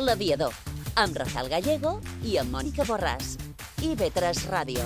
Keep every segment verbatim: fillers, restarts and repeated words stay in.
L'Aviador, amb Rafael Gallego i amb Mònica Borràs. I ve tres Ràdio.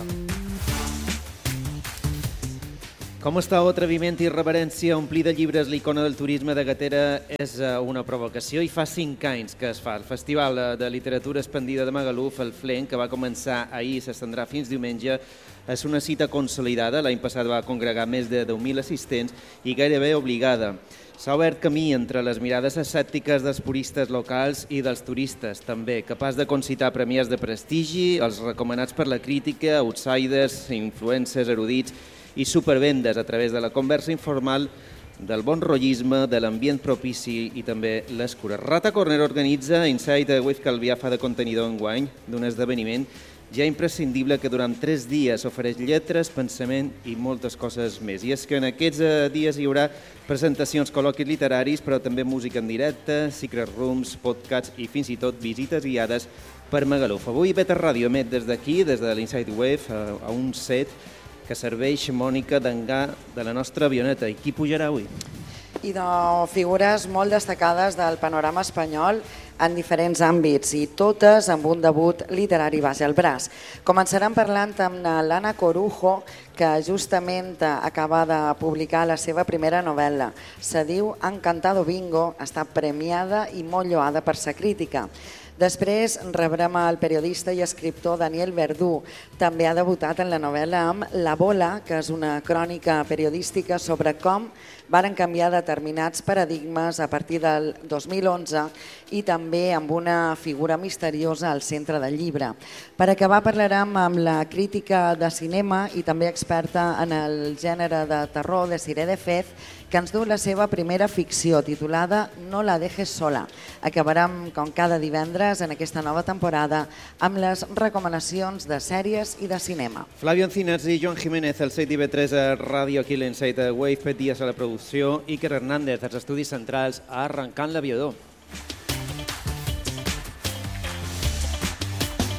Com està o atreviment i irreverència, omplir de llibres l'icona del turisme de Gatera és una provocació i fa cinc anys que es fa. El Festival de Literatura Expandida de Magaluf, el Flenc, que va començar ahir i s'estendrà fins diumenge, és una cita consolidada. L'any passat va congregar més de deu mil assistents i gairebé obligada. S'ha obert camí entre les mirades escèptiques dels puristes locals i dels turistes, també, capaç de concitar premiers de prestigi, els recomanats per la crítica, outsiders, influencers, erudits i supervendes a través de la conversa informal, del bon rotllisme, de l'ambient propici i també les cures. Rata Corner organitza Inside Wave Calvià fa de contenidor enguany d'un esdeveniment ja imprescindible que durant tres dies ofereix lletres, pensament i moltes coses més. I és que en aquests dies hi haurà presentacions, col·loquis literaris, però també música en directe, secret rooms, podcasts i fins i tot visites guiades per Magaluf. Avui Beta Ràdio emet des d'aquí, des de l'Inside Wave, a un set que serveix Mònica d'engar de la nostra avioneta. I qui pujarà avui? I de figures molt destacades del panorama espanyol en diferents àmbits i totes amb un debut literari base al braç. Començaran parlant amb l'Anna Corujo, que justament acaba de publicar la seva primera novel·la. Se diu Encantado Bingo, està premiada i molt lloada per sa crítica. Després rebrem el periodista i escriptor Daniel Verdú. També ha debutat en la novel·la amb La Bola, que és una crònica periodística sobre com varen canviar determinats paradigmes a partir del dos mil onze i també amb una figura misteriosa al centre del llibre. Per acabar parlarem amb la crítica de cinema i també experta en el gènere de terror, Desiree de Fez, que ens du la seva primera ficció titulada No la dejes sola. Acabarem, com cada divendres, en aquesta nova temporada amb les recomanacions de sèries i de cinema. Flavio Encinas i Joan Jiménez, el set i ve tres a Ràdio, aquí l'Inside Wave, Pet Díaz a la producció, Iker Hernández als estudis centrals, arrencant l'aviador.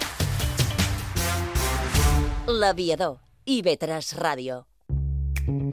L'Aviador, i ve tres Ràdio.